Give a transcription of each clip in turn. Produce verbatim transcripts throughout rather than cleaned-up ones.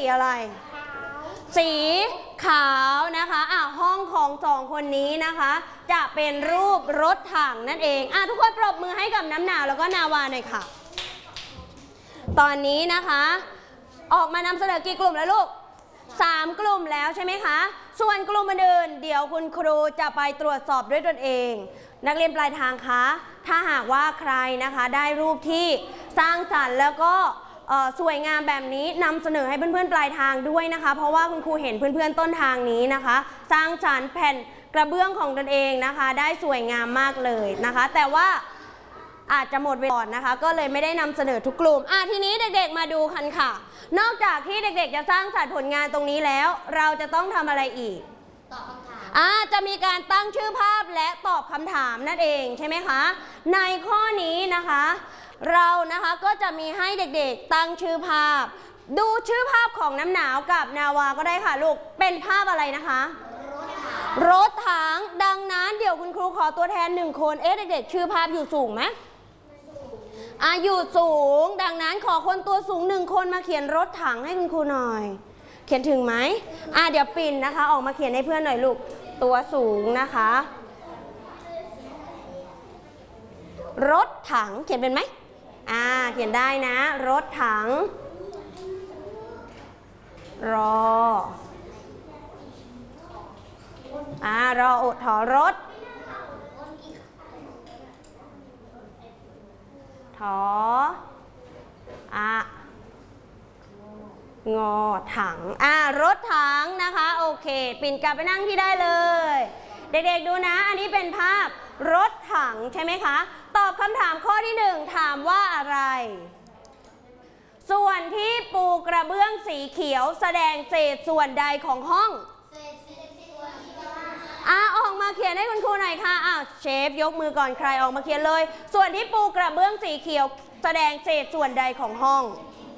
อะไรสีขาวนะคะอ่ะห้องของสองคนนี้นะคะจะเป็นรูปรถถังนั่นเองอ่ะทุกคนปรบมือให้กับน้ำหนาวแล้วก็นาวาหน่อยค่ะตอนนี้นะคะออกมานำเสนอกี่กลุ่มแล้วลูกสามกลุ่มแล้วใช่ไหมคะส่วนกลุ่มอื่นเดี๋ยวคุณครูจะไปตรวจสอบด้วยตนเองนักเรียนปลายทางคะถ้าหากว่าใครนะคะได้รูปที่สร้างสรรค์แล้วก็สวยงามแบบนี้นำเสนอให้เพื่อนๆปลายทางด้วยนะคะเพราะว่าคุณครูเห็นเพื่อนๆต้นทางนี้นะคะสร้างสรรค์แผ่นกระเบื้องของตนเองนะคะได้สวยงามมากเลยนะคะแต่ว่าอาจจะหมดเวลาก่อนนะคะก็เลยไม่ได้นำเสนอทุกกลุ่มอ่ะทีนี้เด็กๆมาดูกันค่ะนอกจากที่เด็กๆจะสร้างสรรค์ผลงานตรงนี้แล้วเราจะต้องทำอะไรอีกตอบคำถามอ่าจะมีการตั้งชื่อภาพและตอบคำถามนั่นเองใช่ไหมคะในข้อนี้นะคะเรานะคะก็จะมีให้เด็กๆตั้งชื่อภาพดูชื่อภาพของน้ำหนาวกับนาวาก็ได้ค่ะลูกเป็นภาพอะไรนะคะรถถังดังนั้นเดี๋ยวคุณครูขอตัวแทนหนึ่งคนเอ๊ะเด็กๆชื่อภาพอยู่สูงไหมอ่ะอยู่สูงดังนั้นขอคนตัวสูงหนึ่งคนมาเขียนรถถังให้คุณครูหน่อยเขียนถึงไหมอ่ะเดี๋ยวปิ่นนะคะออกมาเขียนให้เพื่อนหน่อยลูกตัวสูงนะคะรถถังเขียนเป็นไหมอ่าเขียนได้นะรถถังรออ่ารออุดถอรถถออะงอถังอ่ารถถังนะคะโอเคปิ่นกลับไปนั่งที่ได้เลยเด็กๆดูนะอันนี้เป็นภาพรถถังใช่ไหมคะตอบคำถามข้อที่หนึ่งถามว่าอะไรส่วนที่ปูกระเบื้องสีเขียวแสดงเศษส่วนใดของห้องอ่ะออกมาเขียนให้คุณครูหน่อยค่ะอ้าวเชฟยกมือก่อนใครออกมาเขียนเลยส่วนที่ปูกระเบื้องสีเขียวแสดงเศษส่วนใดของห้อง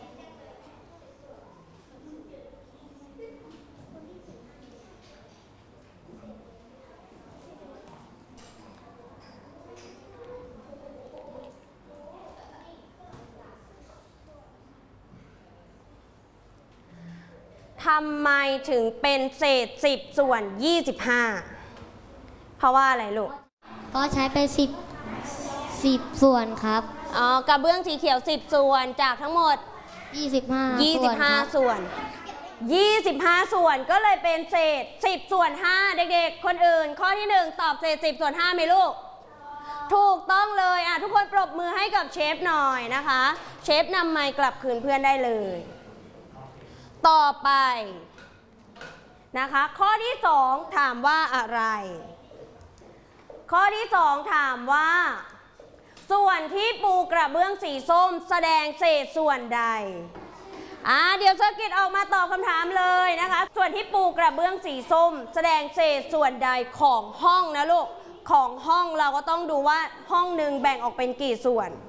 ทำไมถึงเป็นเศษสิบส่วนยี่สิบห้าเพราะว่าอะไรลูกก็ใช้ไปสิบสิบส่วนครับอ๋อกระเบื้องสีเขียวสิบส่วนจากทั้งหมดยี่สิบห้ายี่สิบห้าส่วนยี่สิบห้าส่วนก็เลยเป็นเศษสิบส่วนห้าเด็กๆคนอื่นข้อที่หนึ่งตอบเศษสิบส่วนห้าไหมลูกถูกต้องเลยอ่ะทุกคนปรบมือให้กับเชฟหน่อยนะคะเชฟนำไมค์กลับคืนเพื่อนได้เลยต่อไปนะคะข้อที่สองถามว่าอะไรข้อที่สองถามว่าส่วนที่ปูกระเบื้องสีส้มแสดงเศษส่วนใดอ่าเดี๋ยวเซอร์กิตออกมาตอบคำถามเลยนะคะส่วนที่ปูกระเบื้องสีส้มแสดงเศษส่วนใดของห้องนะลูกของห้องเราก็ต้องดูว่าห้องหนึ่งแบ่งออกเป็นกี่ส่วน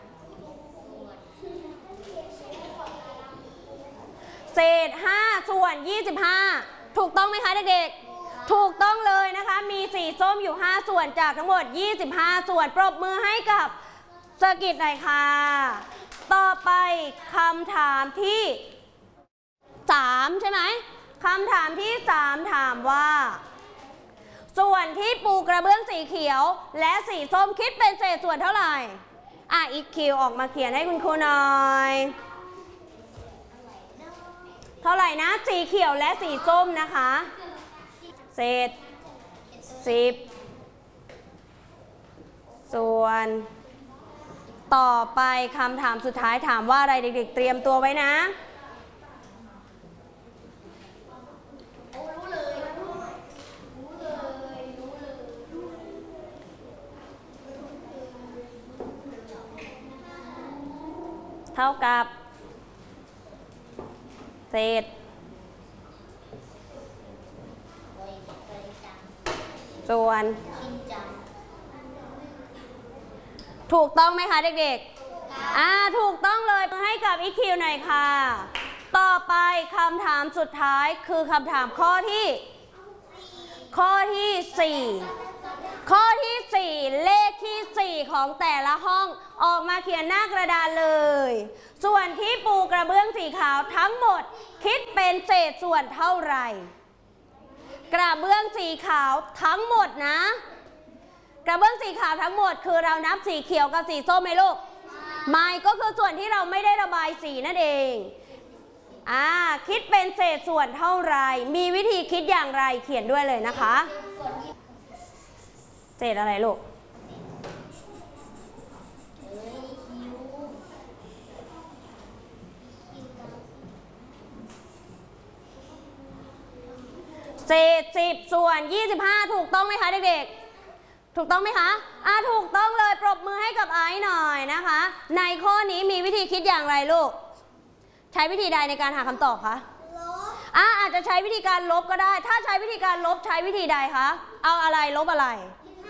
เศษห้าส่วนยี่สิบห้าถูกต้องไหมคะเด็กๆถูกต้องเลยนะคะมีสีส้มอยู่ห้าส่วนจากทั้งหมดยี่สิบห้าส่วนปรบมือให้กับเซอร์กิตหน่อยค่ะต่อไปคำถามที่สามใช่ไหมคำถามที่สามถามว่าส่วนที่ปูกระเบื้องสีเขียวและสีส้มคิดเป็นเศษส่วนเท่าไหร่อ่ะอีกคิวออกมาเขียนให้คุณครูหน่อยเท่าไหร่นะสีเขียวและสีส้มนะคะเศษสิบส่วนต่อไปคำถามสุดท้ายถามว่าอะไรเด็กๆเตรียมตัวไว้นะเท่ากับเศษส่วนถูกต้องไหมคะเด็กๆอ่าถูกต้องเลยให้กับอีคิวหน่อยค่ะต่อไปคำถามสุดท้ายคือคำถามข้อที่ข้อที่สี่ข้อที่สี่เลขที่ที่ สี่ ของแต่ละห้องออกมาเขียนหน้ากระดานเลย ส่วนที่ปูกระเบื้องสีขาวทั้งหมดคิดเป็นเศษส่วนเท่าไหร่กระเบื้องสีขาวทั้งหมดนะกระเบื้องสีขาวทั้งหมดคือเรานับสีเขียวกับสีส้มไหมลูกไม่ก็คือส่วนที่เราไม่ได้ระบายสีนั่นเองอ่าคิดเป็นเศษส่วนเท่าไหร่มีวิธีคิดอย่างไรเขียนด้วยเลยนะคะเศษอะไรลูกเศษสิบส่วนยี่สิบห้าถูกต้องไหมคะเด็กๆถูกต้องไหมคะอ่าถูกต้องเลยปรบมือให้กับไอซ์หน่อยนะคะในข้อนี้มีวิธีคิดอย่างไรลูกใช้วิธีใดในการหาคำตอบคะลบอ่าอาจจะใช้วิธีการลบก็ได้ถ้าใช้วิธีการลบใช้วิธีใดคะเอาอะไรลบอะไร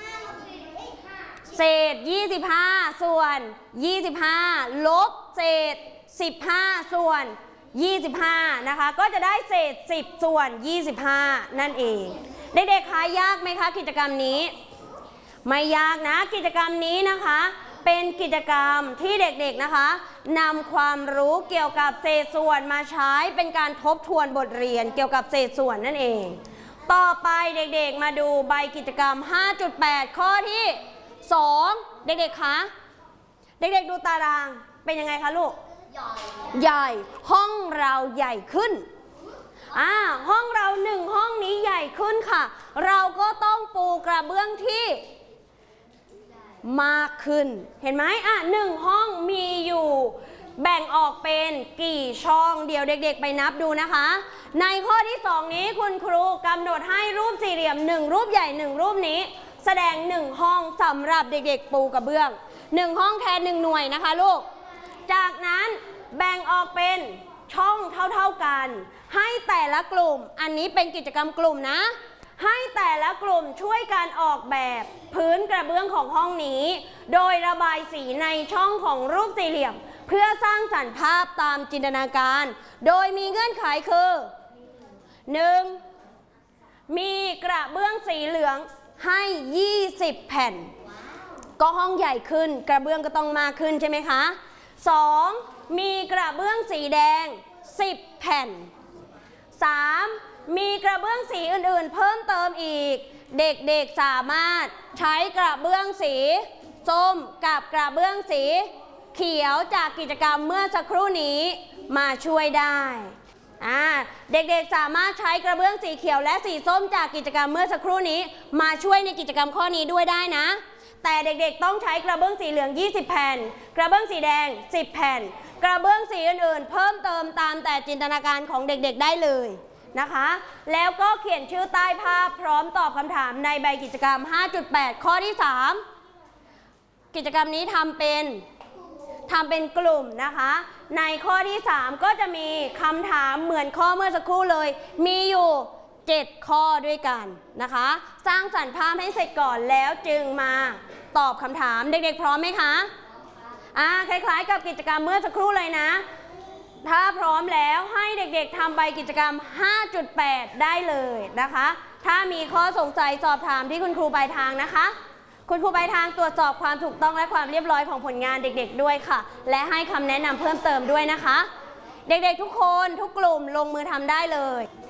เศษยี่สิบห้าส่วนยี่สิบห้าลบเศษสิบห้าส่วนยี่สิบห้านะคะก็จะได้เศษสิบส่วนยี่สิบห้านั่นเองเด็กๆคะยากไหมคะกิจกรรมนี้ไม่ยากนะกิจกรรมนี้นะคะเป็นกิจกรรมที่เด็กๆนะคะนำความรู้เกี่ยวกับเศษส่วนมาใช้เป็นการทบทวนบทเรียนเกี่ยวกับเศษส่วนนั่นเองต่อไปเด็กๆมาดูใบกิจกรรม ห้าจุดแปด ข้อที่สองเด็กๆคะเด็กๆดูตารางเป็นยังไงคะลูกใหญ่ห้องเราใหญ่ขึ้นอ่าห้องเราหนึ่งห้องนี้ใหญ่ขึ้นค่ะเราก็ต้องปูกระเบื้องที่มากขึ้นเห็นไหมอ่ะหนึ่งห้องมีอยู่แบ่งออกเป็นกี่ช่องเดี๋ยวเด็กๆไปนับดูนะคะในข้อที่สองนี้คุณครูกำหนดให้รูปสี่เหลี่ยมหนึ่งรูปใหญ่หนึ่งรูปนี้แสดงหนึ่งห้องสำหรับเด็กๆปูกระเบื้องหนึ่งห้องแทนหนึ่งหน่วยนะคะลูกจากนั้นแบ่งออกเป็นช่องเท่าๆกันให้แต่ละกลุ่มอันนี้เป็นกิจกรรมกลุ่มนะให้แต่ละกลุ่มช่วยกันออกแบบพื้นกระเบื้องของห้องนี้โดยระบายสีในช่องของรูปสี่เหลี่ยมเพื่อสร้างสรรค์ภาพตามจินตนาการโดยมีเงื่อนไขคือ หนึ่ง มีกระเบื้องสีเหลืองให้ยี่สิบแผ่นก็ห้องใหญ่ขึ้นกระเบื้องก็ต้องมากขึ้นใช่ไหมคะสอง มีกระเบื้องสีแดงสิบแผ่น สาม มีกระเบื้องสีอื่นๆเพิ่มเติมอีกเด็กๆสามารถใช้กระเบื้องสีส้มกับกระเบื้องสีเขียวจากกิจกรรมเมื่อสักครู่นี้มาช่วยได้อ่าเด็กๆสามารถใช้กระเบื้องสีเขียวและสีส้มจากกิจกรรมเมื่อสักครู่นี้มาช่วยในกิจกรรมข้อนี้ด้วยได้นะแต่เด็กๆต้องใช้กระเบื้องสีเหลืองยี่สิบแผ่นกระเบื้องสีแดงสิบแผ่นกระเบื้องสีอื่นๆเพิ่มเติมตามแต่จินตนาการของเด็กๆได้เลยนะคะแล้วก็เขียนชื่อใต้ภาพพร้อมตอบคำถามในใบกิจกรรม ห้าจุดแปด ข้อที่สามกิจกรรมนี้ทำเป็นทำเป็นกลุ่มนะคะในข้อที่สามก็จะมีคำถามเหมือนข้อเมื่อสักครู่เลยมีอยู่เจ็ดข้อด้วยกันนะคะสร้างสรรค์ภาพให้เสร็จก่อนแล้วจึงมาตอบคำถามเด็กๆพร้อมไหมคะอ่าคล้ายๆกับกิจกรรมเมื่อสักครู่เลยนะถ้าพร้อมแล้วให้เด็กๆทำใบกิจกรรม ห้าจุดแปด ได้เลยนะคะถ้ามีข้อสงสัยสอบถามที่คุณครูปลายทางนะคะคุณครูปลายทางตรวจสอบความถูกต้องและความเรียบร้อยของผลงานเด็กๆด้วยค่ะและให้คำแนะนำเพิ่มเติมด้วยนะคะเด็กๆทุกคนทุกกลุ่มลงมือทำได้เลย